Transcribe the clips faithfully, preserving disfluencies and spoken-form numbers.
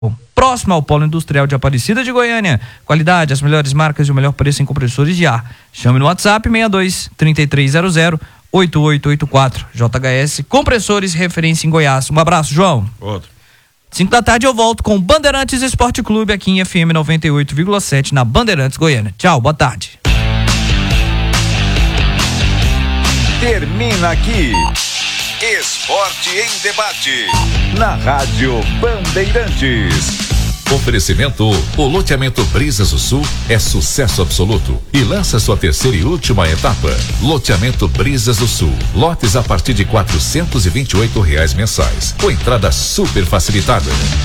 próximo ao Polo Industrial de Aparecida de Goiânia. Qualidade, as melhores marcas e o melhor preço em compressores de ar. Chame no WhatsApp seis dois, três três zero zero, oito oito oito quatro. J H S Compressores, referência em Goiás. Um abraço, João. Outro. cinco da tarde eu volto com Bandeirantes Esporte Clube aqui em F M noventa e oito vírgula sete na Bandeirantes Goiânia. Tchau, boa tarde. Termina aqui Esporte em Debate na Rádio Bandeirantes. Oferecimento: o loteamento Brisas do Sul é sucesso absoluto e lança sua terceira e última etapa. Loteamento Brisas do Sul, lotes a partir de quatrocentos e vinte e oito reais mensais, com entrada super facilitada.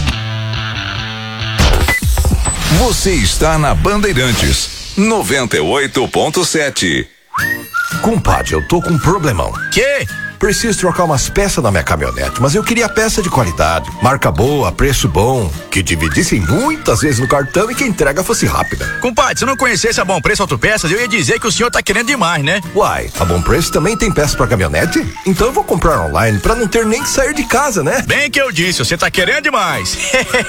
Você está na Bandeirantes noventa e oito ponto sete. Compadre, eu tô com um problemão. Que? Preciso trocar umas peças na minha caminhonete, mas eu queria peça de qualidade, marca boa, preço bom, que dividissem muitas vezes no cartão e que a entrega fosse rápida. Compadre, se eu não conhecesse a Bom Preço Autopeças, eu ia dizer que o senhor tá querendo demais, né? Uai, a Bom Preço também tem peça pra caminhonete? Então eu vou comprar online pra não ter nem que sair de casa, né? Bem que eu disse, você tá querendo demais.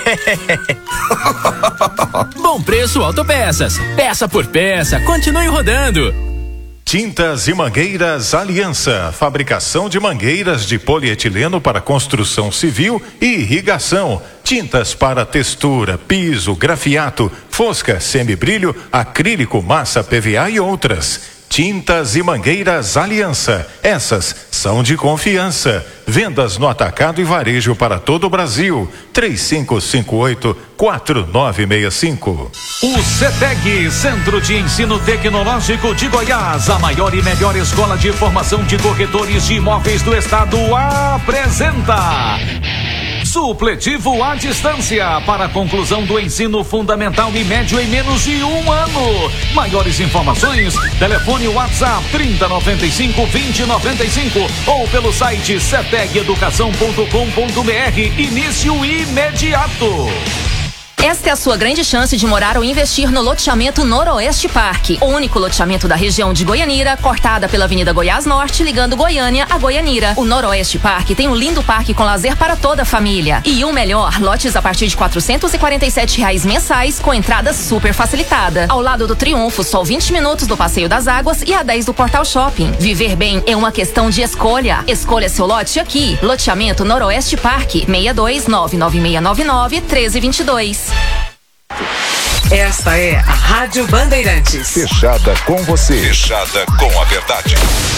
Bom Preço Autopeças, peça por peça, continue rodando. Tintas e Mangueiras Aliança, fabricação de mangueiras de polietileno para construção civil e irrigação, tintas para textura, piso, grafiato, fosca, semibrilho, acrílico, massa, P V A e outras. Tintas e Mangueiras Aliança, essas são de confiança. Vendas no atacado e varejo para todo o Brasil. três cinco cinco oito, quatro nove seis cinco. O CETEG, Centro de Ensino Tecnológico de Goiás, a maior e melhor escola de formação de corretores de imóveis do estado, apresenta supletivo à distância para a conclusão do ensino fundamental e médio em menos de um ano. Maiores informações, telefone WhatsApp trinta, noventa e cinco, vinte, noventa e cinco ou pelo site ceteg educação ponto com ponto br. Início imediato. Esta é a sua grande chance de morar ou investir no loteamento Noroeste Parque, o único loteamento da região de Goianira, cortada pela Avenida Goiás Norte, ligando Goiânia a Goianira. O Noroeste Parque tem um lindo parque com lazer para toda a família. E o melhor, lotes a partir de quatrocentos e quarenta e sete reais mensais, com entrada super facilitada. Ao lado do Triunfo, só vinte minutos do Passeio das Águas e a dez do Portal Shopping. Viver bem é uma questão de escolha. Escolha seu lote aqui. Loteamento Noroeste Parque, seis dois nove nove seis nove nove, um três dois dois. Esta é a Rádio Bandeirantes. Fechada com você. Fechada com a verdade.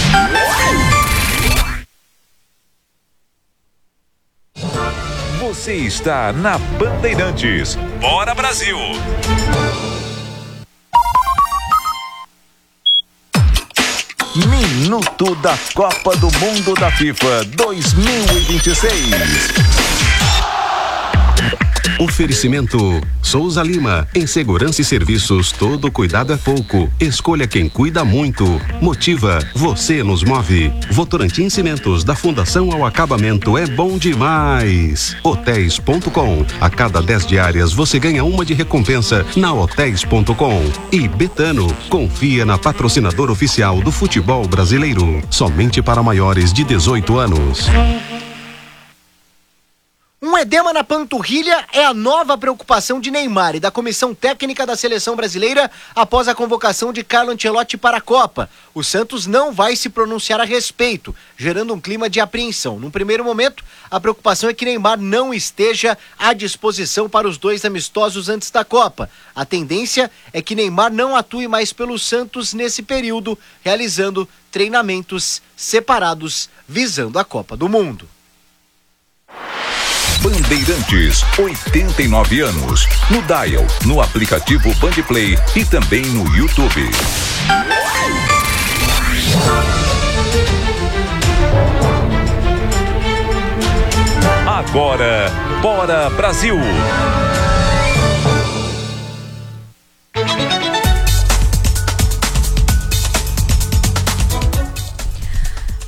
Você está na Bandeirantes. Bora, Brasil! Minuto da Copa do Mundo da FIFA dois mil e vinte e seis. Oferecimento Souza Lima, em segurança e serviços, todo cuidado é pouco. Escolha quem cuida muito. Motiva, você nos move. Votorantim Cimentos, da fundação ao acabamento, é bom demais. Hotéis ponto com, a cada dez diárias você ganha uma de recompensa na hotéis ponto com. E Betano, confia na patrocinadora oficial do futebol brasileiro, somente para maiores de dezoito anos. Um edema na panturrilha é a nova preocupação de Neymar e da comissão técnica da seleção brasileira após a convocação de Carlo Ancelotti para a Copa. O Santos não vai se pronunciar a respeito, gerando um clima de apreensão. No primeiro momento, a preocupação é que Neymar não esteja à disposição para os dois amistosos antes da Copa. A tendência é que Neymar não atue mais pelo Santos nesse período, realizando treinamentos separados visando a Copa do Mundo. Bandeirantes, oitenta e nove anos. No Dial, no aplicativo Bandplay e também no YouTube. Agora, Bora Brasil!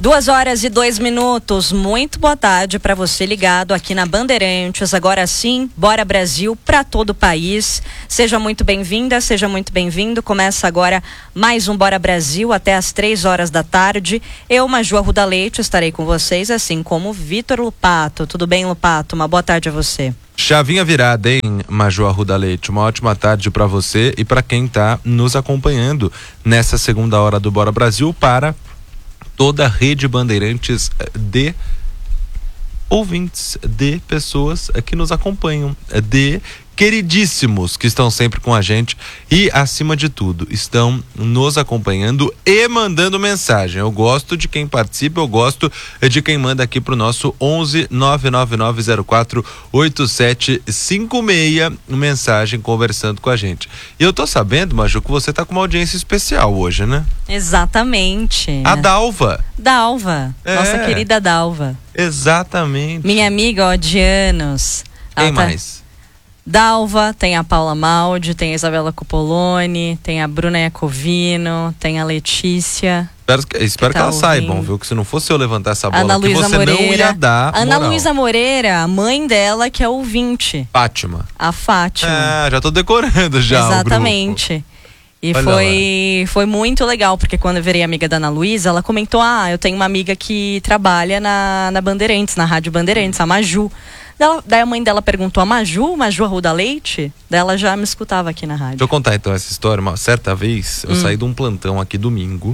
Duas horas e dois minutos. Muito boa tarde para você ligado aqui na Bandeirantes. Agora sim, Bora Brasil para todo o país. Seja muito bem-vinda, seja muito bem-vindo. Começa agora mais um Bora Brasil até às três horas da tarde. Eu, Maju Arruda Leite, estarei com vocês, assim como Vitor Lupato. Tudo bem, Lupato? Uma boa tarde a você. Chavinha virada, hein, Maju Arruda Leite? Uma ótima tarde para você e para quem está nos acompanhando nessa segunda hora do Bora Brasil para toda a rede Bandeirantes de ouvintes, de pessoas que nos acompanham, de queridíssimos que estão sempre com a gente e, acima de tudo, estão nos acompanhando e mandando mensagem. Eu gosto de quem participa, eu gosto de quem manda aqui pro nosso onze nove nove nove zero quatro oito sete cinco seis mensagem conversando com a gente. E eu tô sabendo, Maju, que você tá com uma audiência especial hoje, né? Exatamente. A Dalva. Dalva, é. Nossa querida Dalva. Exatamente. Minha amiga, ó, de anos. Quem Ela tá... mais? Dalva, tem a Paula Maldi, tem a Isabela Copoloni, tem a Bruna Iacovino, tem a Letícia. Espero que, espero que, que tá elas saibam, viu? Que se não fosse eu levantar essa bola Ana aqui, Luísa você Moreira. não ia dar Ana moral. Luísa Moreira, a mãe dela que é ouvinte. Fátima. A Fátima. Ah, já tô decorando já. Exatamente. E Olha foi, foi muito legal, porque quando eu virei amiga da Ana Luísa, ela comentou, ah, eu tenho uma amiga que trabalha na, na Bandeirantes, na Rádio Bandeirantes, a Maju. Daí, daí a mãe dela perguntou, a Maju, Maju Arruda Leite? Daí ela já me escutava aqui na rádio. Deixa eu contar então essa história. Uma certa vez, eu hum. saí de um plantão aqui domingo,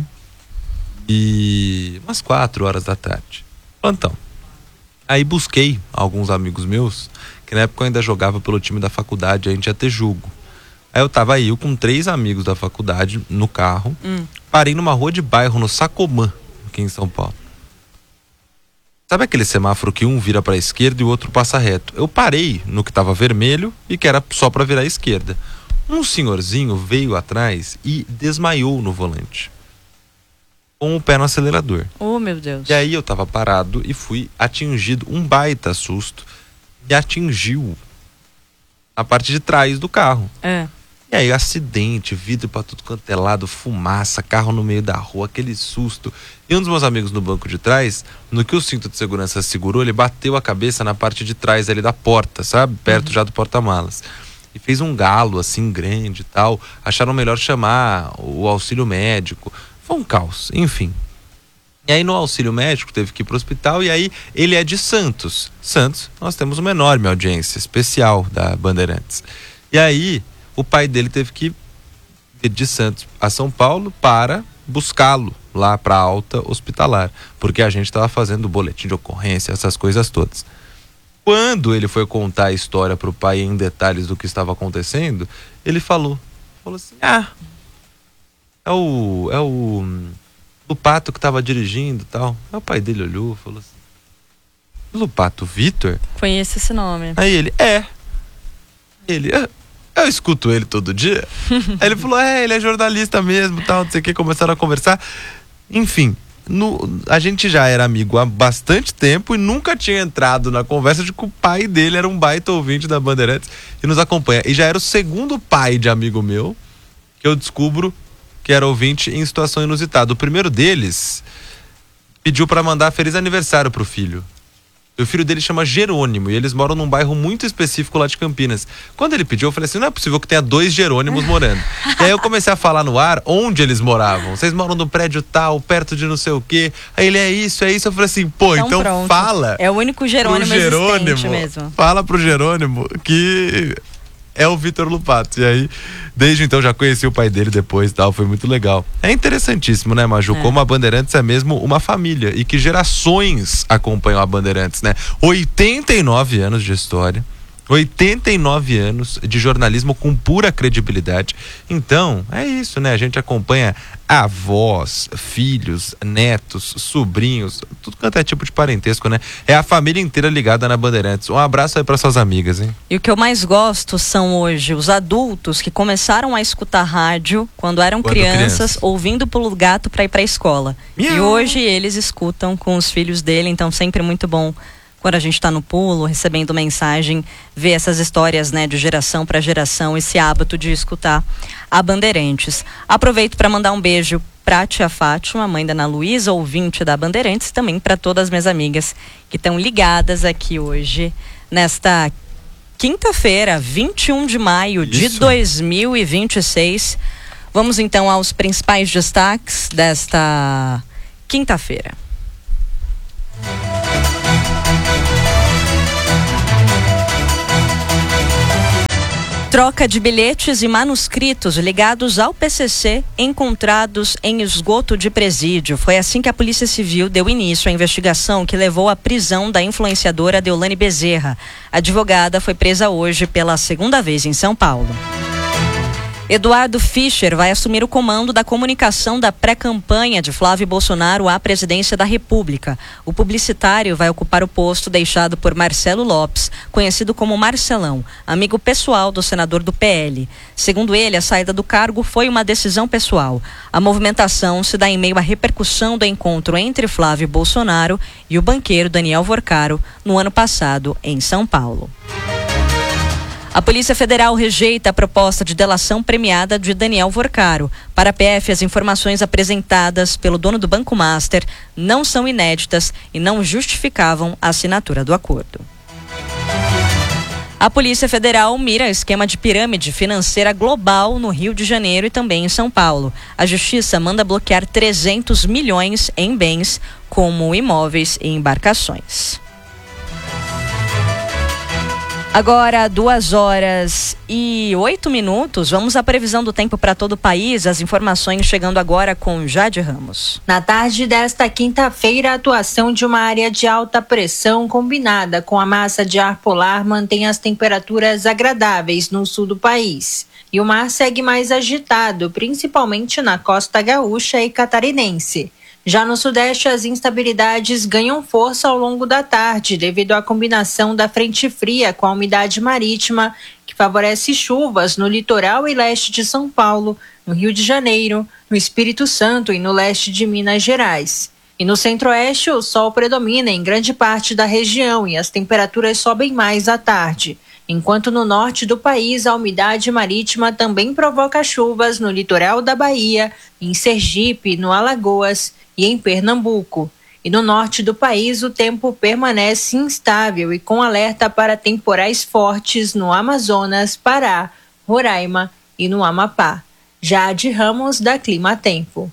e umas quatro horas da tarde. Plantão. Aí busquei alguns amigos meus, que na época eu ainda jogava pelo time da faculdade, a gente ia ter jogo. Aí eu tava aí eu com três amigos da faculdade no carro, hum. parei numa rua de bairro no Sacomã, aqui em São Paulo. Sabe aquele semáforo que um vira para a esquerda e o outro passa reto? Eu parei no que tava vermelho e que era só para virar à esquerda. Um senhorzinho veio atrás e desmaiou no volante, com o pé no acelerador. Oh, meu Deus. E aí eu tava parado e fui atingido, um baita susto, me atingiu a parte de trás do carro. É. E aí, acidente, vidro pra tudo quanto é lado, fumaça, carro no meio da rua, aquele susto. E um dos meus amigos no banco de trás, no que o cinto de segurança segurou, ele bateu a cabeça na parte de trás ali da porta, sabe? Perto uhum. já do porta-malas. E fez um galo, assim, grande e tal. Acharam melhor chamar o auxílio médico. Foi um caos, enfim. E aí, no auxílio médico, teve que ir pro hospital. E aí, ele é de Santos. Santos, nós temos uma enorme audiência especial da Bandeirantes. E aí... o pai dele teve que ir de Santos a São Paulo para buscá-lo lá para a alta hospitalar, porque a gente estava fazendo o boletim de ocorrência, essas coisas todas. Quando ele foi contar a história para o pai em detalhes do que estava acontecendo, ele falou, falou assim, ah, é o, é o Lupato que estava dirigindo e tal. Aí o pai dele olhou e falou assim, Lupato Vitor? Conheço esse nome. Aí ele, é. Ele, é. Eu escuto ele todo dia. Aí ele falou, é, ele é jornalista mesmo, tal, não sei o que, começaram a conversar. Enfim, no, a gente já era amigo há bastante tempo e nunca tinha entrado na conversa de que o pai dele era um baita ouvinte da Bandeirantes e nos acompanha. E já era o segundo pai de amigo meu que eu descubro que era ouvinte em situação inusitada. O primeiro deles pediu para mandar feliz aniversário pro filho. O filho dele chama Jerônimo e eles moram num bairro muito específico lá de Campinas. Quando ele pediu, eu falei assim, não é possível que tenha dois Jerônimos morando. E aí eu comecei a falar no ar onde eles moravam. Vocês moram no prédio tal, perto de não sei o quê. Aí ele, é isso, é isso. Eu falei assim, pô, então, então fala. É o único Jerônimo, Jerônimo existente mesmo. Fala pro Jerônimo que é o Vitor Lupato. E aí, desde então, já conheci o pai dele depois e tal, foi muito legal. É interessantíssimo, né, Maju? É. Como a Bandeirantes é mesmo uma família e que gerações acompanham a Bandeirantes, né? oitenta e nove anos de história, oitenta e nove anos de jornalismo com pura credibilidade. Então, é isso, né? A gente acompanha avós, filhos, netos, sobrinhos, tudo quanto é tipo de parentesco, né? É a família inteira ligada na Bandeirantes. Um abraço aí para suas amigas, hein? E o que eu mais gosto são hoje os adultos que começaram a escutar rádio quando eram quando crianças, criança. ouvindo Pulo do Gato para ir para a escola. Miau. E hoje eles escutam com os filhos dele, então sempre muito bom quando a gente está no pulo, recebendo mensagem, ver essas histórias, né, de geração para geração, esse hábito de escutar a Bandeirantes. Aproveito para mandar um beijo para a tia Fátima, mãe da Ana Luísa, ouvinte da Bandeirantes, também para todas as minhas amigas que estão ligadas aqui hoje, nesta quinta-feira, vinte e um de maio de Isso. dois mil e vinte e seis. Vamos então aos principais destaques desta quinta-feira. Troca de bilhetes e manuscritos ligados ao P C C encontrados em esgoto de presídio. Foi assim que a Polícia Civil deu início à investigação que levou à prisão da influenciadora Deolane Bezerra. A advogada foi presa hoje pela segunda vez em São Paulo. Eduardo Fischer vai assumir o comando da comunicação da pré-campanha de Flávio Bolsonaro à presidência da República. O publicitário vai ocupar o posto deixado por Marcelo Lopes, conhecido como Marcelão, amigo pessoal do senador do P L. Segundo ele, a saída do cargo foi uma decisão pessoal. A movimentação se dá em meio à repercussão do encontro entre Flávio Bolsonaro e o banqueiro Daniel Vorcaro no ano passado em São Paulo. A Polícia Federal rejeita a proposta de delação premiada de Daniel Vorcaro. Para a P F, as informações apresentadas pelo dono do Banco Master não são inéditas e não justificavam a assinatura do acordo. A Polícia Federal mira esquema de pirâmide financeira global no Rio de Janeiro e também em São Paulo. A Justiça manda bloquear trezentos milhões em bens, como imóveis e embarcações. Agora, duas horas e oito minutos, vamos à previsão do tempo para todo o país. As informações chegando agora com Jade Ramos. Na tarde desta quinta-feira, a atuação de uma área de alta pressão combinada com a massa de ar polar mantém as temperaturas agradáveis no sul do país. E o mar segue mais agitado, principalmente na costa gaúcha e catarinense. Já no sudeste, as instabilidades ganham força ao longo da tarde, devido à combinação da frente fria com a umidade marítima, que favorece chuvas no litoral e leste de São Paulo, no Rio de Janeiro, no Espírito Santo e no leste de Minas Gerais. E no centro-oeste, o sol predomina em grande parte da região e as temperaturas sobem mais à tarde. Enquanto no norte do país, a umidade marítima também provoca chuvas no litoral da Bahia, em Sergipe, no Alagoas e em Pernambuco. E no norte do país, o tempo permanece instável e com alerta para temporais fortes no Amazonas, Pará, Roraima e no Amapá. Jade Ramos, da Clima Tempo.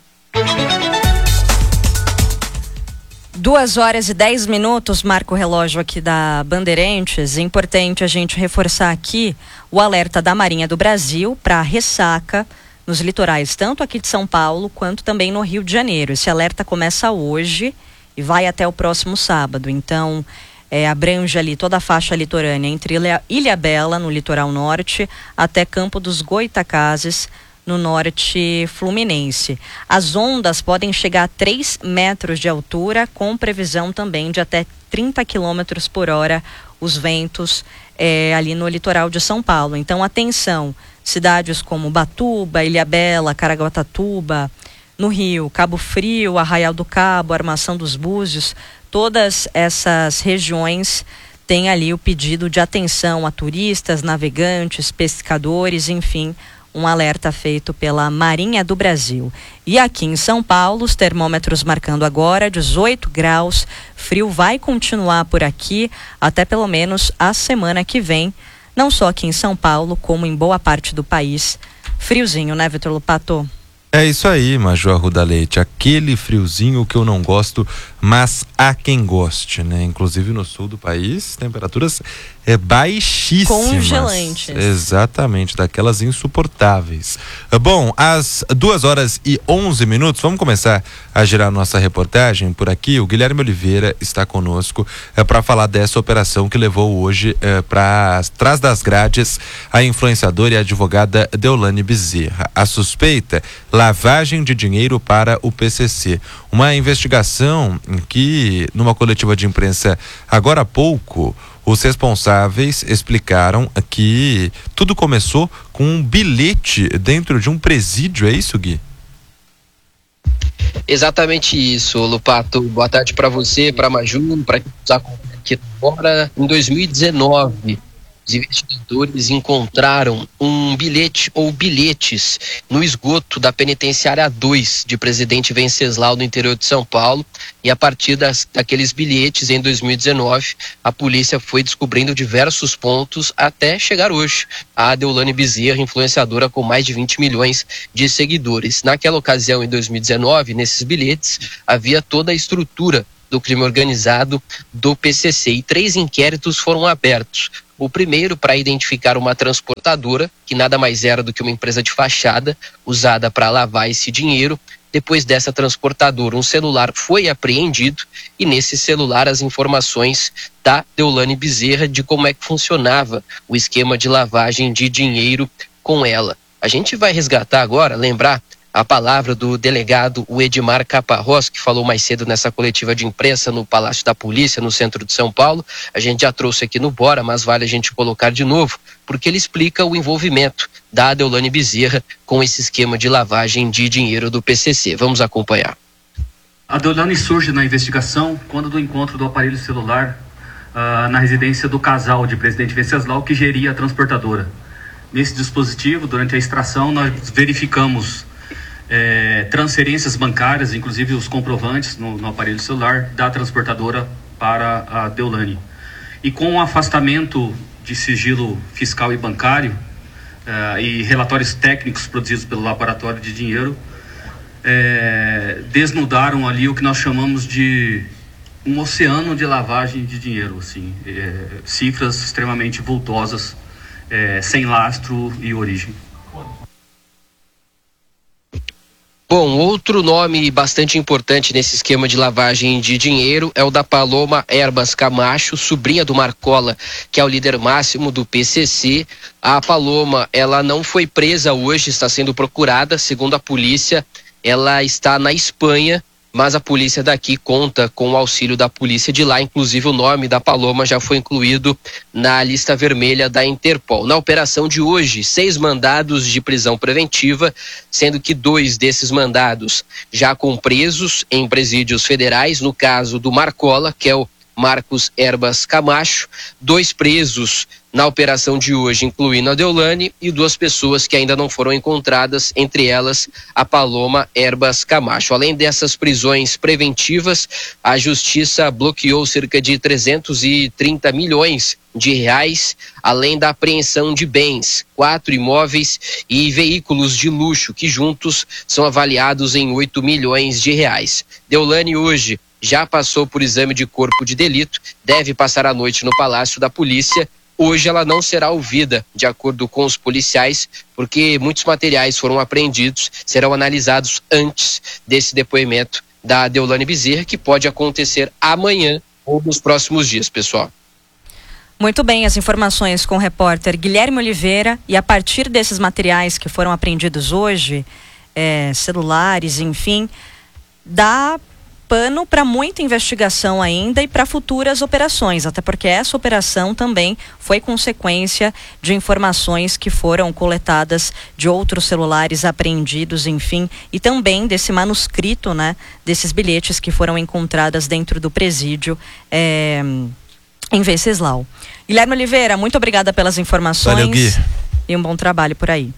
Duas horas e dez minutos, marca o relógio aqui da Bandeirantes. É importante a gente reforçar aqui o alerta da Marinha do Brasil para ressaca nos litorais, tanto aqui de São Paulo quanto também no Rio de Janeiro. Esse alerta começa hoje e vai até o próximo sábado. Então, é, abrange ali toda a faixa litorânea, entre Ilha, Ilhabela, no litoral norte, até Campo dos Goitacazes, no norte fluminense. As ondas podem chegar a três metros de altura, com previsão também de até trinta quilômetros por hora os ventos é, ali no litoral de São Paulo. Então, atenção, cidades como Ubatuba, Ilhabela, Caraguatatuba, no Rio, Cabo Frio, Arraial do Cabo, Armação dos Búzios, todas essas regiões têm ali o pedido de atenção a turistas, navegantes, pescadores, enfim, um alerta feito pela Marinha do Brasil. E aqui em São Paulo, os termômetros marcando agora dezoito graus, frio vai continuar por aqui até pelo menos a semana que vem, não só aqui em São Paulo, como em boa parte do país. Friozinho, né, Vitor Lupato? É isso aí, Maju Arruda Leite, aquele friozinho que eu não gosto, mas há quem goste, né? Inclusive no sul do país, temperaturas é baixíssimas. Congelantes. Exatamente, daquelas insuportáveis. Bom, às duas horas e onze minutos, vamos começar a girar nossa reportagem por aqui. O Guilherme Oliveira está conosco é, para falar dessa operação que levou hoje é, para trás das grades a influenciadora e advogada Deolane Bezerra. A suspeita, lavagem de dinheiro para o P C C. Uma investigação em que, numa coletiva de imprensa agora há pouco, os responsáveis explicaram que tudo começou com um bilhete dentro de um presídio, é isso, Gui? Exatamente isso, Lupato. Boa tarde para você, para Maju, para quem nos acompanha aqui agora. Em dois mil e dezenove, Os investigadores encontraram um bilhete ou bilhetes no esgoto da penitenciária dois de Presidente Venceslau, no interior de São Paulo, e a partir das, daqueles bilhetes, em dois mil e dezenove, a polícia foi descobrindo diversos pontos até chegar hoje a Deolane Bezerra, influenciadora com mais de vinte milhões de seguidores. Naquela ocasião, em dois mil e dezenove, nesses bilhetes, havia toda a estrutura do crime organizado do P C C e três inquéritos foram abertos. O primeiro para identificar uma transportadora, que nada mais era do que uma empresa de fachada usada para lavar esse dinheiro. Depois dessa transportadora, um celular foi apreendido e nesse celular as informações da Deolane Bezerra de como é que funcionava o esquema de lavagem de dinheiro com ela. A gente vai resgatar agora, lembrar a palavra do delegado o Edmar Caparrós, que falou mais cedo nessa coletiva de imprensa no Palácio da Polícia, no centro de São Paulo. A gente já trouxe aqui no Bora, mas vale a gente colocar de novo, porque ele explica o envolvimento da Deolane Bezerra com esse esquema de lavagem de dinheiro do P C C. Vamos acompanhar. A Deolane surge na investigação quando do encontro do aparelho celular uh, na residência do casal de Presidente Venceslau, que geria a transportadora. Nesse dispositivo, durante a extração, nós verificamos É, transferências bancárias, inclusive os comprovantes no, no aparelho celular da transportadora para a Deolane. E com o afastamento de sigilo fiscal e bancário uh, e relatórios técnicos produzidos pelo laboratório de dinheiro, é, desnudaram ali o que nós chamamos de um oceano de lavagem de dinheiro, assim, é, cifras extremamente vultosas, é, sem lastro e origem. Bom, outro nome bastante importante nesse esquema de lavagem de dinheiro é o da Paloma Erbas Camacho, sobrinha do Marcola, que é o líder máximo do P C C. A Paloma, ela não foi presa hoje, está sendo procurada, segundo a polícia, ela está na Espanha, mas a polícia daqui conta com o auxílio da polícia de lá, inclusive o nome da Paloma já foi incluído na lista vermelha da Interpol. Na operação de hoje, seis mandados de prisão preventiva, sendo que dois desses mandados já com presos em presídios federais, no caso do Marcola, que é o Marcos Erbas Camacho, dois presos na operação de hoje, incluindo a Deolane, e duas pessoas que ainda não foram encontradas, entre elas a Paloma Erbas Camacho. Além dessas prisões preventivas, a Justiça bloqueou cerca de trezentos e trinta milhões de reais, além da apreensão de bens, quatro imóveis e veículos de luxo, que juntos são avaliados em oito milhões de reais. Deolane hoje já passou por exame de corpo de delito, deve passar a noite no Palácio da Polícia. Hoje ela não será ouvida, de acordo com os policiais, porque muitos materiais foram apreendidos, serão analisados antes desse depoimento da Deolane Bezerra, que pode acontecer amanhã ou nos próximos dias, pessoal. Muito bem, as informações com o repórter Guilherme Oliveira. E a partir desses materiais que foram apreendidos hoje, é, celulares, enfim, dá pano para muita investigação ainda e para futuras operações, até porque essa operação também foi consequência de informações que foram coletadas de outros celulares apreendidos, enfim, e também desse manuscrito, né, desses bilhetes que foram encontrados dentro do presídio é, em Venceslau. Guilherme Oliveira, muito obrigada pelas informações. Valeu, Gui. E um bom trabalho por aí.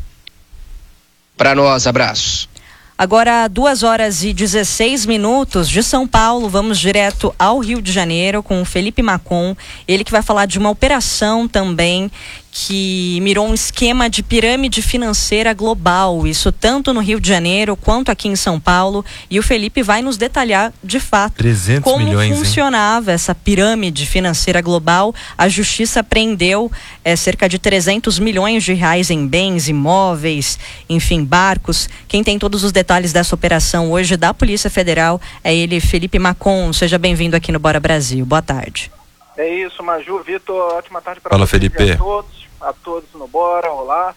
Para nós, abraço. Agora, duas horas e dezesseis minutos de São Paulo, vamos direto ao Rio de Janeiro com o Felipe Macon, ele que vai falar de uma operação também que mirou um esquema de pirâmide financeira global, isso tanto no Rio de Janeiro quanto aqui em São Paulo, e o Felipe vai nos detalhar de fato como milhões, funcionava hein? essa pirâmide financeira global. A justiça prendeu é, cerca de trezentos milhões de reais em bens, imóveis, enfim, barcos. Quem tem todos os detalhes dessa operação hoje da Polícia Federal é ele, Felipe Macon. Seja bem-vindo aqui no Bora Brasil. Boa tarde. É isso, Maju, Vitor, ótima tarde para Fala, vocês Felipe. a todos, a todos no Bora, olá.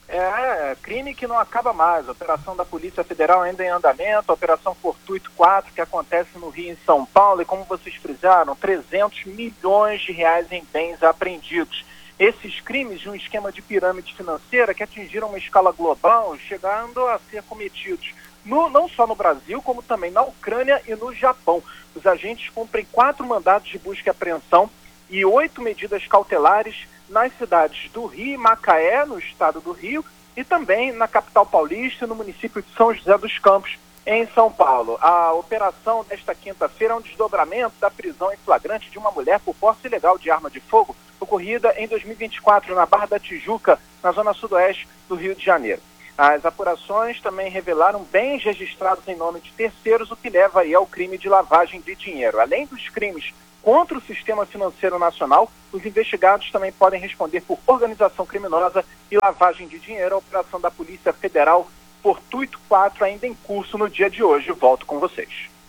É, crime que não acaba mais, a operação da Polícia Federal ainda em andamento, a Operação Fortuito quatro, que acontece no Rio e em São Paulo, e como vocês frisaram, trezentos milhões de reais em bens apreendidos. Esses crimes de um esquema de pirâmide financeira que atingiram uma escala global, chegando a ser cometidos no, não só no Brasil, como também na Ucrânia e no Japão. Os agentes cumprem quatro mandados de busca e apreensão e oito medidas cautelares nas cidades do Rio e Macaé, no estado do Rio, e também na capital paulista, no município de São José dos Campos, em São Paulo. A operação desta quinta-feira é um desdobramento da prisão em flagrante de uma mulher por posse ilegal de arma de fogo, ocorrida em dois mil e vinte e quatro na Barra da Tijuca, na zona sudoeste do Rio de Janeiro. As apurações também revelaram bens registrados em nome de terceiros, o que leva aí ao crime de lavagem de dinheiro. Além dos crimes contra o sistema financeiro nacional, os investigados também podem responder por organização criminosa e lavagem de dinheiro. A operação da Polícia Federal Fortuito quatro ainda em curso no dia de hoje. Volto com vocês.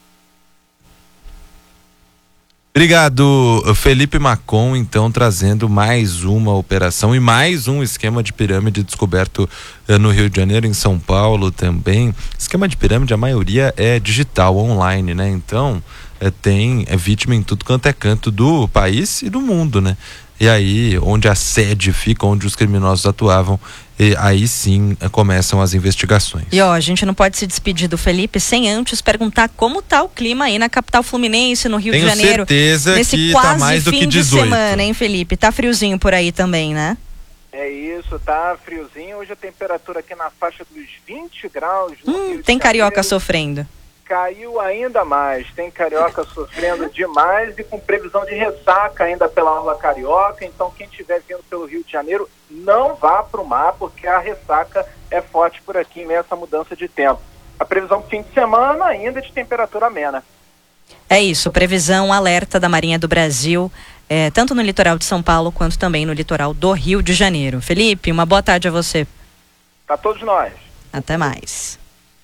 Obrigado, Felipe Macon, então trazendo mais uma operação e mais um esquema de pirâmide descoberto eh, no Rio de Janeiro, em São Paulo também. Esquema de pirâmide, a maioria é digital, online, né? Então eh, tem é vítima em tudo quanto é canto do país e do mundo, né? E aí, onde a sede fica, onde os criminosos atuavam, e aí sim começam as investigações. E ó, a gente não pode se despedir do Felipe sem antes perguntar como tá o clima aí na capital fluminense, no Rio Tenho de Janeiro. certeza nesse que quase tá mais do fim que dezoito. de semana, hein, Felipe? Tá friozinho por aí também, né? É isso, tá friozinho. Hoje a temperatura aqui na faixa dos vinte graus. No Hum, Rio de tem carioca Janeiro. sofrendo. Caiu ainda mais, tem carioca sofrendo demais e com previsão de ressaca ainda pela orla carioca. Então quem estiver vindo pelo Rio de Janeiro, não vá para o mar, porque a ressaca é forte por aqui, nessa mudança de tempo. A previsão fim de semana ainda de temperatura amena. É isso, previsão alerta da Marinha do Brasil, é, tanto no litoral de São Paulo quanto também no litoral do Rio de Janeiro. Felipe, uma boa tarde a você. Pra todos nós. Até mais.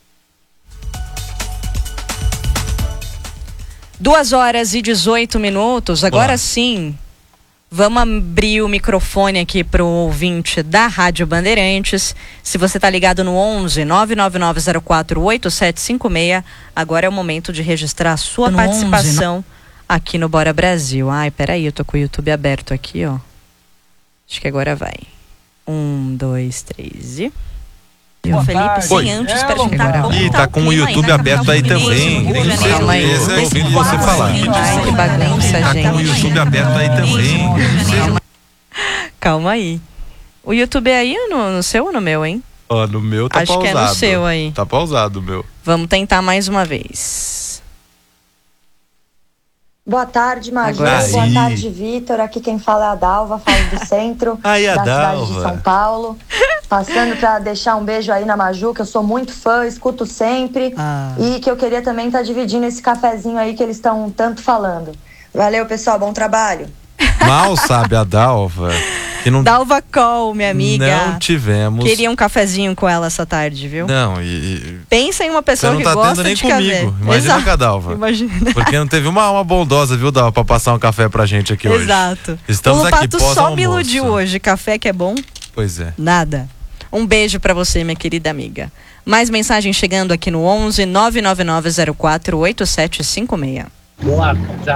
Duas horas e dezoito minutos, agora Olá. sim, vamos abrir o microfone aqui para o ouvinte da Rádio Bandeirantes. Se você está ligado no onze, nove nove nove zero quatro, oito sete cinco seis, agora é o momento de registrar a sua no participação onze, aqui no Bora Brasil. Ai, peraí, eu tô com o YouTube aberto aqui, ó. Acho que agora vai. Um, dois, três e... O Felipe, sem antes perguntar como Ih, tá com o YouTube aberto aí também. Tenho certeza, ouvindo você falar. Ai, que bagunça, Tá gente. com o YouTube aberto aí também. Calma aí. O YouTube é aí no, no seu ou no meu, hein? Ó, no meu tá Acho pausado. que é no seu aí. Tá pausado o meu. Vamos tentar mais uma vez. Boa tarde, Maju. Agora Boa sim. tarde, Vitor. Aqui quem fala é a Dalva, falo do centro Aí, a da cidade Dalva. de São Paulo. Passando para deixar um beijo aí na Maju, que eu sou muito fã, escuto sempre. Ah. E que eu queria também estar dividindo esse cafezinho aí que eles estão tanto falando. Valeu, pessoal. Bom trabalho. Mal sabe a Dalva que não, Dalva Col, minha amiga. não tivemos. Queria um cafezinho com ela essa tarde, viu? Não, e, e Pensa em uma você pessoa não que tá gosta tendo nem de comigo. café. Imagina Exato. com a Dalva. Imagina. Porque não teve uma alma bondosa, viu, Dalva, pra passar um café pra gente aqui hoje. Exato. Estamos o aqui Lupato pós só me almoço. iludiu hoje. Café que é bom? Pois é. Nada. Um beijo pra você, minha querida amiga. Mais mensagem chegando aqui no onze, nove nove nove zero quatro, oito sete cinco seis. Boa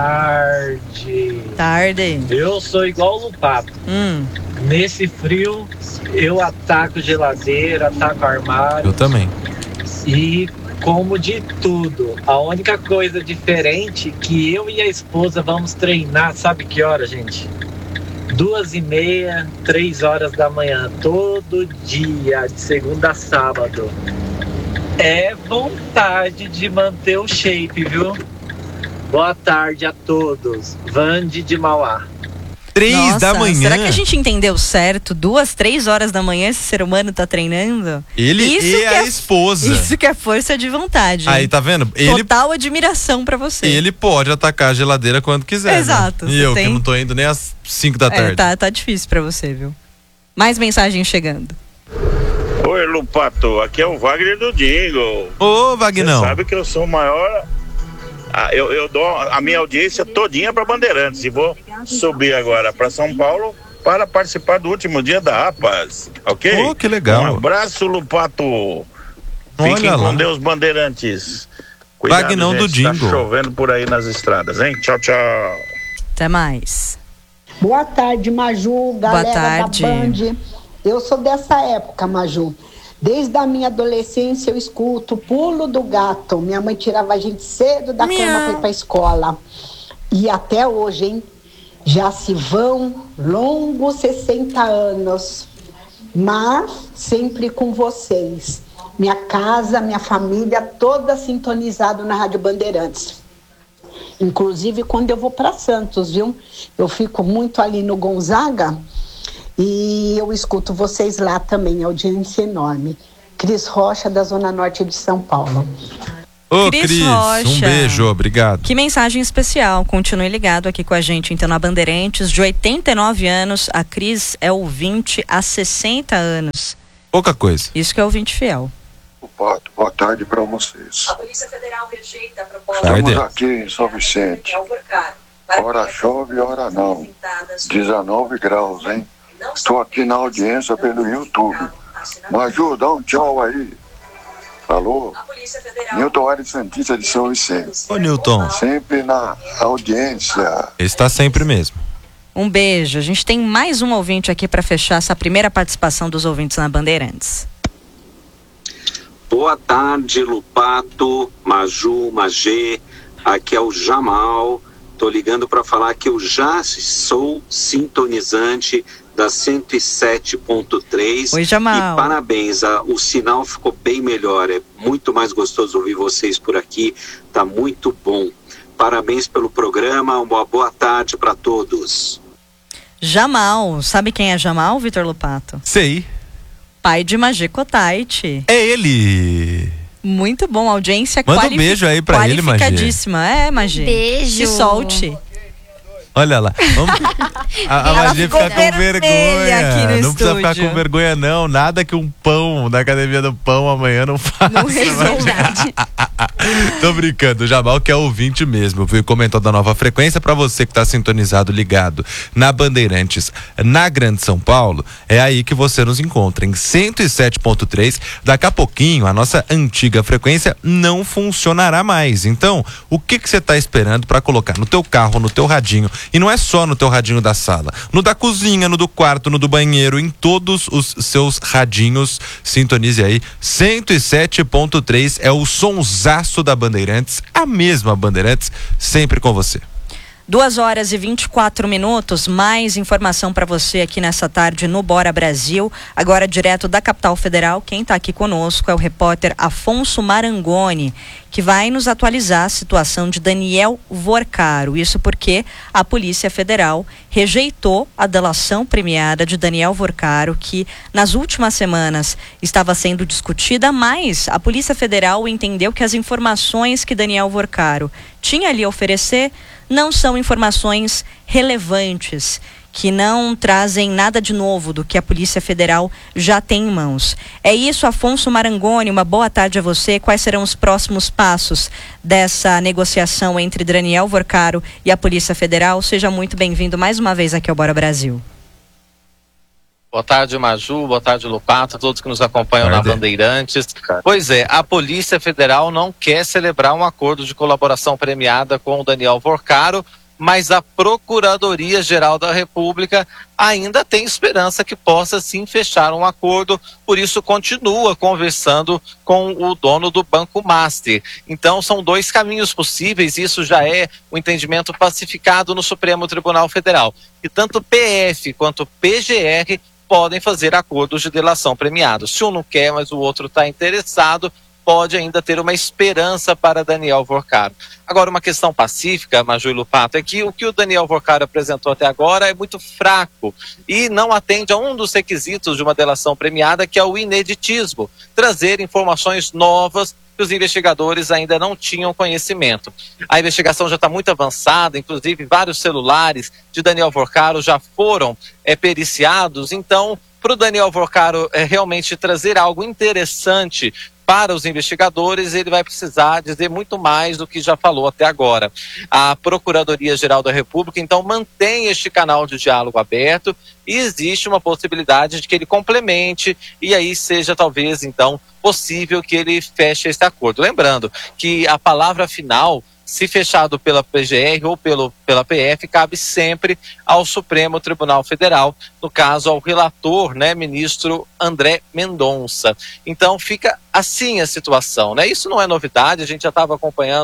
tarde. Tarde. Eu sou igual o Lupato. Hum. Nesse frio, eu ataco geladeira, ataco armário. Eu também. E como de tudo. A única coisa diferente que eu e a esposa vamos treinar, sabe que hora, gente? Duas e meia, três horas da manhã, todo dia, de segunda a sábado. É vontade de manter o shape, viu? Boa tarde a todos. Vande de Mauá. Três Nossa, da manhã. Será que a gente entendeu certo? Duas, três horas da manhã esse ser humano tá treinando? Ele Isso e que a é- esposa. Isso que é força de vontade. Aí, tá vendo? Ele, Total admiração pra você. ele pode atacar a geladeira quando quiser. Exato, Né? você E eu tem- que não tô indo nem às cinco da É, tarde. tá, tá difícil pra você, viu? Mais mensagem chegando. Oi, Lupato, aqui é o Wagner do Dingo. Ô, Vagnão. Você sabe que eu sou o maior. Ah, eu, eu dou a minha audiência todinha para Bandeirantes e vou subir agora para São Paulo para participar do último dia da APAS, ok? Oh, que legal. Um abraço, Lupato. Fiquem Olha com lá. Deus, Bandeirantes. Cuidado, Vagnão do gente, tá Dingo. chovendo por aí nas estradas, hein? Tchau, tchau. Até mais. Boa tarde, Maju, galera Boa tarde. da Band. Eu sou dessa época, Maju. Desde a minha adolescência eu escuto o pulo do gato. Minha mãe tirava a gente cedo da Miau. cama para ir para a escola. E até hoje, hein? Já se vão longos sessenta anos, mas sempre com vocês. Minha casa, minha família, toda sintonizado na Rádio Bandeirantes. Inclusive quando eu vou para Santos, viu? Eu fico muito ali no Gonzaga e eu escuto vocês lá também, audiência enorme. Cris Rocha, da Zona Norte de São Paulo. Ô, Cris Cris, Rocha. um beijo, obrigado. Que mensagem especial. Continue ligado aqui com a gente, então, na Bandeirantes. De oitenta e nove anos, a Cris é ouvinte há sessenta anos. Pouca coisa. Isso que é ouvinte fiel. Pato, boa tarde para vocês. A Polícia Federal rejeita a proposta. Estamos aqui em São Vicente. Hora chove, hora não. dezenove graus, hein? Estou aqui na audiência pelo YouTube. Maju, dá um tchau aí. Alô? Newton Aires Santista de São Vicente. Ô, Newton. Sempre na audiência. Está sempre mesmo. Um beijo. A gente tem mais um ouvinte aqui para fechar essa primeira participação dos ouvintes na Bandeirantes. Boa tarde, Lupato, Maju, Magê. Aqui é o Jamal. Tô ligando para falar que eu já sou sintonizante da cento e sete ponto três. Oi, Jamal. E parabéns, a, o sinal ficou bem melhor. É muito mais gostoso ouvir vocês por aqui. Tá muito bom. Parabéns pelo programa. Uma boa tarde para todos. Jamal. Sabe quem é Jamal, Vitor Lupato? Sei. Pai de Magê Kotait. É ele. Muito bom, audiência Manda qualific... um beijo aí pra ele, Magê. Qualificadíssima. É, Magê. Beijo. Se solte. Olha lá. Vamos... A, a Magê fica com vergonha. Aqui no não estúdio. precisa ficar com vergonha, não. Nada que um pão da academia do pão amanhã não faça. Não resolve. Tô brincando, Jamal, que é ouvinte mesmo, viu? Comentou da nova frequência. Pra você que tá sintonizado, ligado na Bandeirantes, na Grande São Paulo, é aí que você nos encontra, em cento e sete ponto três. Daqui a pouquinho, a nossa antiga frequência não funcionará mais. Então, o que que você tá esperando pra colocar no teu carro, no teu radinho? E não é só no teu radinho da sala, no da cozinha, no do quarto, no do banheiro, em todos os seus radinhos. Sintonize aí, cento e sete ponto três é o sonsaço da Bandeirantes, a mesma Bandeirantes, sempre com você. Duas horas e vinte e quatro minutos, mais informação para você aqui nessa tarde no Bora Brasil. Agora direto da capital federal, quem está aqui conosco é o repórter Afonso Marangoni, que vai nos atualizar a situação de Daniel Vorcaro. Isso porque a Polícia Federal rejeitou a delação premiada de Daniel Vorcaro, que nas últimas semanas estava sendo discutida, mas a Polícia Federal entendeu que as informações que Daniel Vorcaro tinha ali a oferecer não são informações relevantes, que não trazem nada de novo do que a Polícia Federal já tem em mãos. É isso, Afonso Marangoni, uma boa tarde a você. Quais serão os próximos passos dessa negociação entre Daniel Vorcaro e a Polícia Federal? Seja muito bem-vindo mais uma vez aqui ao Bora Brasil. Boa tarde, Maju, boa tarde, Lupato, todos que nos acompanham na Bandeirantes. Pois é, a Polícia Federal não quer celebrar um acordo de colaboração premiada com o Daniel Vorcaro, mas a Procuradoria-Geral da República ainda tem esperança que possa sim fechar um acordo, por isso continua conversando com o dono do Banco Master. Então são dois caminhos possíveis, isso já é um entendimento pacificado no Supremo Tribunal Federal. E tanto P F quanto P G R podem fazer acordos de delação premiado. Se um não quer, mas o outro está interessado, pode ainda ter uma esperança para Daniel Vorcaro. Agora, uma questão pacífica, Maju e Lupato, é que o que o Daniel Vorcaro apresentou até agora é muito fraco e não atende a um dos requisitos de uma delação premiada, que é o ineditismo, trazer informações novas que os investigadores ainda não tinham conhecimento. A investigação já está muito avançada, inclusive vários celulares de Daniel Vorcaro já foram é, periciados, então, para o Daniel Vorcaro é, realmente trazer algo interessante para os investigadores, ele vai precisar dizer muito mais do que já falou até agora. A Procuradoria-Geral da República, então, mantém este canal de diálogo aberto e existe uma possibilidade de que ele complemente e aí seja, talvez, então, possível que ele feche esse acordo. Lembrando que a palavra final, se fechado pela P G R ou pelo, pela P F, cabe sempre ao Supremo Tribunal Federal, no caso ao relator, né, ministro André Mendonça. Então fica assim a situação, né? Isso não é novidade, a gente já estava acompanhando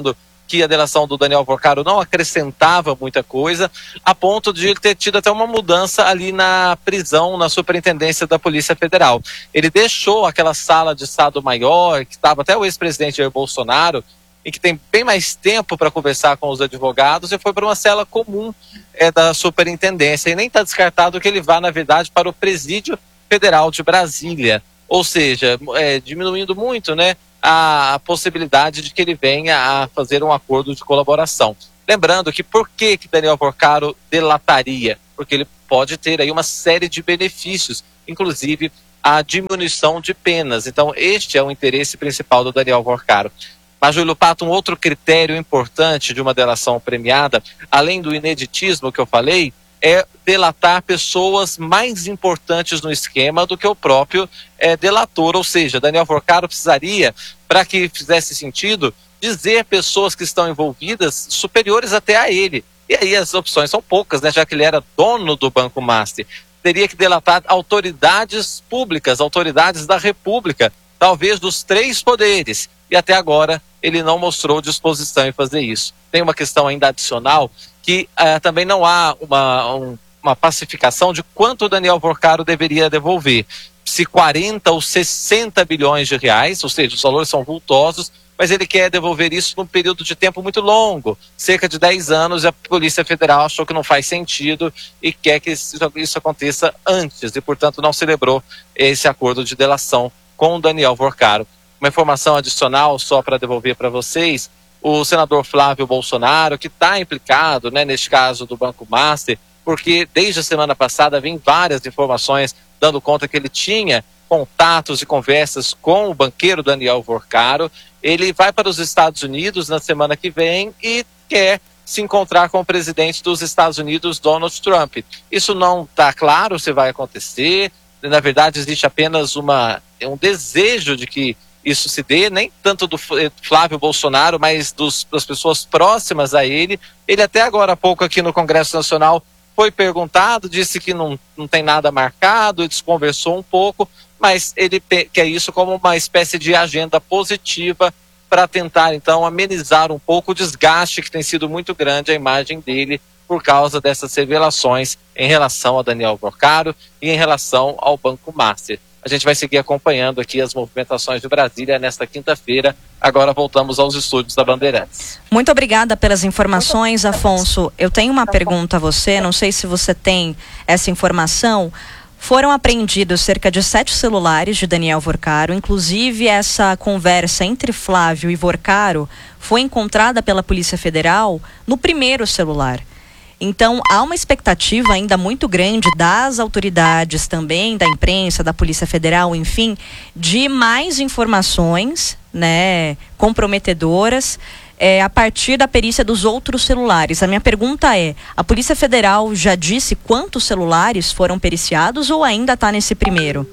que a delação do Daniel Porcaro não acrescentava muita coisa, a ponto de ele ter tido até uma mudança ali na prisão, na superintendência da Polícia Federal. Ele deixou aquela sala de Estado Maior, que estava até o ex-presidente Jair Bolsonaro, e que tem bem mais tempo para conversar com os advogados, e foi para uma cela comum é, da superintendência. E nem está descartado que ele vá, na verdade, para o Presídio Federal de Brasília. Ou seja, é, diminuindo muito, né, a, a possibilidade de que ele venha a fazer um acordo de colaboração. Lembrando que por que, que Daniel Porcaro delataria? Porque ele pode ter aí uma série de benefícios, inclusive a diminuição de penas. Então, este é o interesse principal do Daniel Porcaro. Mas, Júlio Pato, um outro critério importante de uma delação premiada, além do ineditismo que eu falei, é delatar pessoas mais importantes no esquema do que o próprio é, delator. Ou seja, Daniel Porcaro precisaria, para que fizesse sentido, dizer pessoas que estão envolvidas superiores até a ele. E aí as opções são poucas, né? Já que ele era dono do Banco Master. Teria que delatar autoridades públicas, autoridades da República, talvez dos três poderes. E até agora ele não mostrou disposição em fazer isso. Tem uma questão ainda adicional, que uh, também não há uma, um, uma pacificação de quanto o Daniel Porcaro deveria devolver. Se quarenta ou sessenta bilhões de reais, ou seja, os valores são vultosos, mas ele quer devolver isso num período de tempo muito longo, cerca de dez anos, e a Polícia Federal achou que não faz sentido e quer que isso, isso aconteça antes, e portanto não celebrou esse acordo de delação com o Daniel Porcaro. Uma informação adicional só para devolver para vocês: o senador Flávio Bolsonaro, que está implicado, né, neste caso do Banco Master, porque desde a semana passada vem várias informações dando conta que ele tinha contatos e conversas com o banqueiro Daniel Porcaro. Ele vai para os Estados Unidos na semana que vem e quer se encontrar com o presidente dos Estados Unidos, Donald Trump. Isso não está claro se vai acontecer. Na verdade, existe apenas uma, um desejo de que isso se dê, nem tanto do Flávio Bolsonaro, mas dos, das pessoas próximas a ele. Ele até agora há pouco aqui no Congresso Nacional foi perguntado, disse que não, não tem nada marcado, desconversou um pouco, mas ele quer isso como uma espécie de agenda positiva para tentar, então, amenizar um pouco o desgaste que tem sido muito grande a imagem dele por causa dessas revelações em relação a Daniel Porcaro e em relação ao Banco Master. A gente vai seguir acompanhando aqui as movimentações de Brasília nesta quinta-feira. Agora voltamos aos estúdios da Bandeirantes. Muito obrigada pelas informações, Afonso. Eu tenho uma pergunta a você, não sei se você tem essa informação. Foram apreendidos cerca de sete celulares de Daniel Porcaro, inclusive essa conversa entre Flávio e Porcaro foi encontrada pela Polícia Federal no primeiro celular. Então, há uma expectativa ainda muito grande das autoridades também, da imprensa, da Polícia Federal, enfim, de mais informações, né, comprometedoras, é, a partir da perícia dos outros celulares. A minha pergunta é, a Polícia Federal já disse quantos celulares foram periciados ou ainda está nesse primeiro?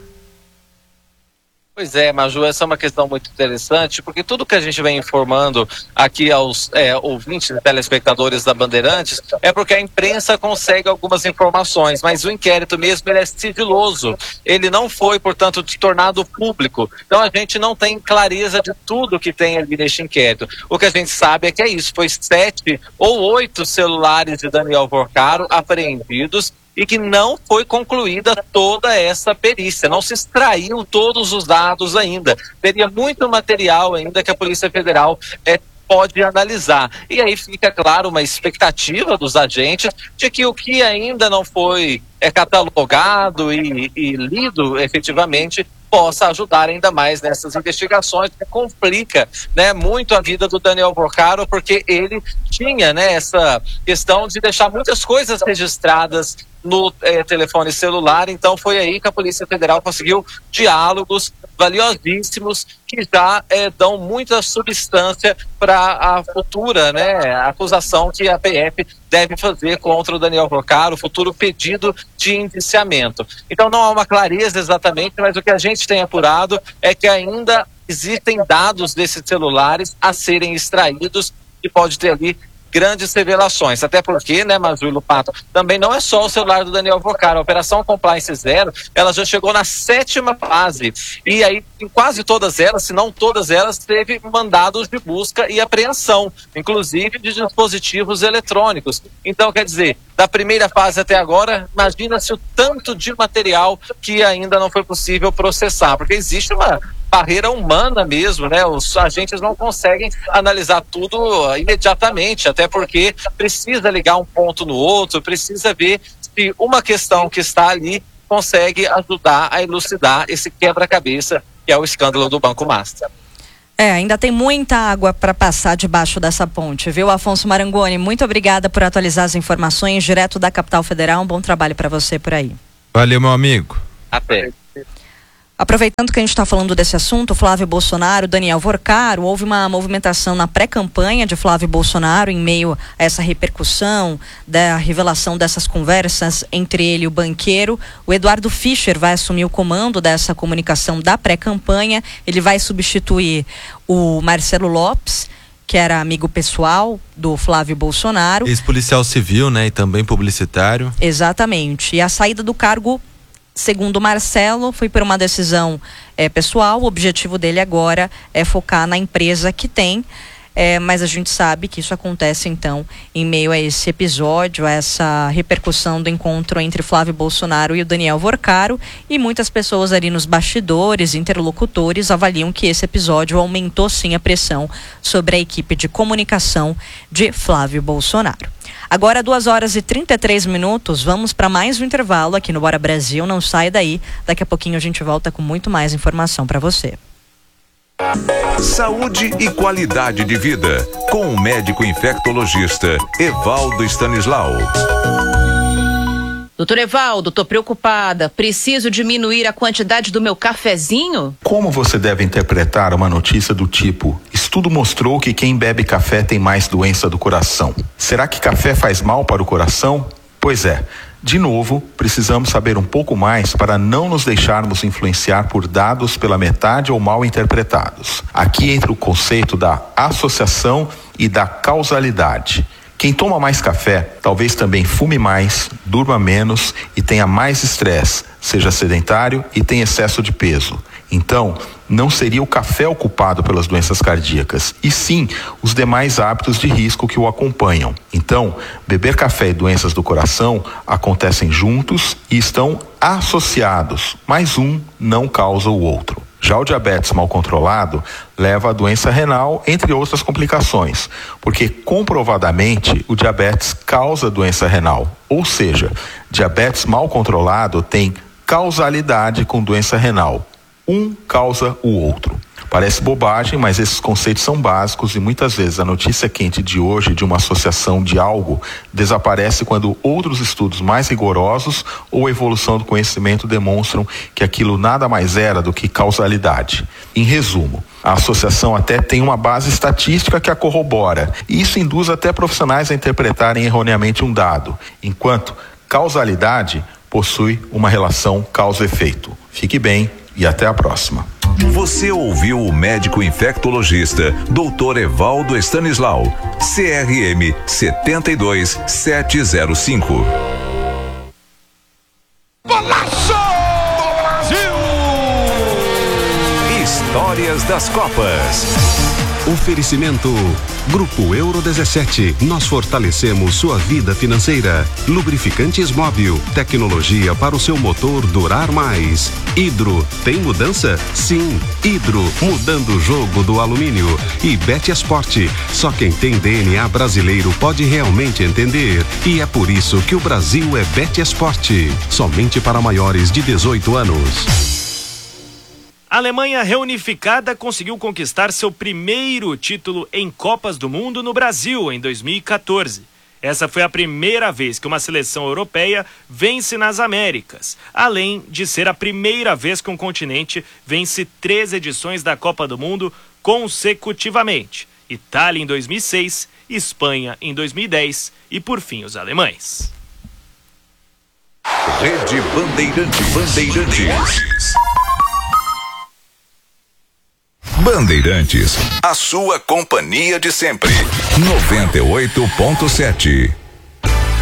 Pois é, Maju, essa é uma questão muito interessante, porque tudo que a gente vem informando aqui aos é, ouvintes e telespectadores da Bandeirantes é porque a imprensa consegue algumas informações, mas o inquérito mesmo ele é sigiloso, ele não foi, portanto, tornado público. Então a gente não tem clareza de tudo que tem ali neste inquérito. O que a gente sabe é que é isso, foi sete ou oito celulares de Daniel Porcaro apreendidos, e que não foi concluída toda essa perícia, não se extraiu todos os dados ainda. Teria muito material ainda que a Polícia Federal é, pode analisar. E aí fica, claro, uma expectativa dos agentes de que o que ainda não foi é, catalogado e, e lido efetivamente possa ajudar ainda mais nessas investigações, que complica, né, muito a vida do Daniel Porcaro, porque ele tinha, né, essa questão de deixar muitas coisas registradas no eh, telefone celular. Então foi aí que a Polícia Federal conseguiu diálogos valiosíssimos que já eh, dão muita substância para a futura, né, acusação que a P F deve fazer contra o Daniel Porcaro, o futuro pedido de indiciamento. Então não há uma clareza exatamente, mas o que a gente tem apurado é que ainda existem dados desses celulares a serem extraídos e pode ter ali grandes revelações, até porque, né, Maju e Lupato, também não é só o celular do Daniel Vorcaro. A Operação Compliance Zero, ela já chegou na sétima fase, e aí em quase todas elas, se não todas elas, teve mandados de busca e apreensão, inclusive de dispositivos eletrônicos. Então, quer dizer, da primeira fase até agora, imagina-se o tanto de material que ainda não foi possível processar, porque existe uma barreira humana mesmo, né? Os agentes não conseguem analisar tudo imediatamente, até porque precisa ligar um ponto no outro, precisa ver se uma questão que está ali consegue ajudar a elucidar esse quebra-cabeça que é o escândalo do Banco Master. É, ainda tem muita água para passar debaixo dessa ponte, viu, Afonso Marangoni? Muito obrigada por atualizar as informações direto da capital federal. Um bom trabalho para você por aí. Valeu, meu amigo. Até. Aproveitando que a gente está falando desse assunto, Flávio Bolsonaro, Daniel Vorcaro, houve uma movimentação na pré-campanha de Flávio Bolsonaro em meio a essa repercussão da revelação dessas conversas entre ele e o banqueiro. O Eduardo Fischer vai assumir o comando dessa comunicação da pré-campanha. Ele vai substituir o Marcelo Lopes, que era amigo pessoal do Flávio Bolsonaro. Ex-policial civil, né, e também publicitário. Exatamente. E a saída do cargo, segundo Marcelo, foi por uma decisão é, pessoal. O objetivo dele agora é focar na empresa que tem, é, mas a gente sabe que isso acontece então em meio a esse episódio, a essa repercussão do encontro entre Flávio Bolsonaro e o Daniel Vorcaro, e muitas pessoas ali nos bastidores, interlocutores, avaliam que esse episódio aumentou sim a pressão sobre a equipe de comunicação de Flávio Bolsonaro. Agora, duas horas e trinta e três minutos, vamos para mais um intervalo aqui no Bora Brasil. Não sai daí, daqui a pouquinho a gente volta com muito mais informação para você. Saúde e qualidade de vida, com o médico infectologista Evaldo Stanislau. Doutor Evaldo, tô preocupada. Preciso diminuir a quantidade do meu cafezinho? Como você deve interpretar uma notícia do tipo: estudo mostrou que quem bebe café tem mais doença do coração? Será que café faz mal para o coração? Pois é. De novo, precisamos saber um pouco mais para não nos deixarmos influenciar por dados pela metade ou mal interpretados. Aqui entra o conceito da associação e da causalidade. Quem toma mais café, talvez também fume mais, durma menos e tenha mais estresse, seja sedentário e tenha excesso de peso. Então, não seria o café o culpado pelas doenças cardíacas, e sim os demais hábitos de risco que o acompanham. Então, beber café e doenças do coração acontecem juntos e estão associados, mas um não causa o outro. Já o diabetes mal controlado leva à doença renal, entre outras complicações, porque comprovadamente o diabetes causa doença renal. Ou seja, diabetes mal controlado tem causalidade com doença renal. Um causa o outro. Parece bobagem, mas esses conceitos são básicos e muitas vezes a notícia quente de hoje de uma associação de algo desaparece quando outros estudos mais rigorosos ou evolução do conhecimento demonstram que aquilo nada mais era do que causalidade. Em resumo, a associação até tem uma base estatística que a corrobora, e isso induz até profissionais a interpretarem erroneamente um dado, enquanto causalidade possui uma relação causa-efeito. Fique bem e até a próxima. Você ouviu o médico infectologista doutor Evaldo Stanislau, C R M sete dois sete zero cinco. Golaço do Brasil! Histórias das Copas. Oferecimento Grupo Euro dezessete. Nós fortalecemos sua vida financeira. Lubrificantes Móbil. Tecnologia para o seu motor durar mais. Hidro. Tem mudança? Sim. Hidro. Mudando o jogo do alumínio. E Betesport. Só quem tem D N A brasileiro pode realmente entender. E é por isso que o Brasil é Betesport. Somente para maiores de dezoito anos. A Alemanha reunificada conseguiu conquistar seu primeiro título em Copas do Mundo no Brasil em dois mil e quatorze. Essa foi a primeira vez que uma seleção europeia vence nas Américas, além de ser a primeira vez que um continente vence três edições da Copa do Mundo consecutivamente. Itália em dois mil e seis, Espanha em dois mil e dez e, por fim, os alemães. Rede Bandeirantes. Bandeirantes. Bandeirantes, a sua companhia de sempre. noventa e oito ponto sete.